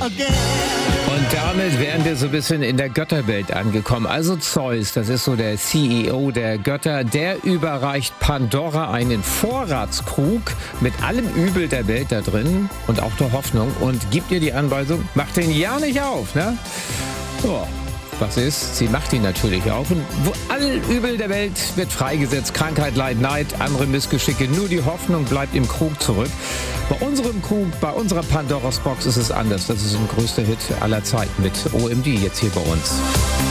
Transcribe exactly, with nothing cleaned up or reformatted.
Und damit wären wir so ein bisschen in der Götterwelt angekommen. Also Zeus, das ist so der C E O der Götter, der überreicht Pandora einen Vorratskrug mit allem Übel der Welt da drin und auch der Hoffnung und gibt ihr die Anweisung, macht den ja nicht auf, ne? So. Was ist? Sie macht ihn natürlich auf und wo all Übel der Welt wird freigesetzt. Krankheit, Leid, Neid, andere Missgeschicke. Nur die Hoffnung bleibt im Krug zurück. Bei unserem Krug, bei unserer Pandoras Box ist es anders. Das ist ein größter Hit aller Zeiten mit O M D jetzt hier bei uns.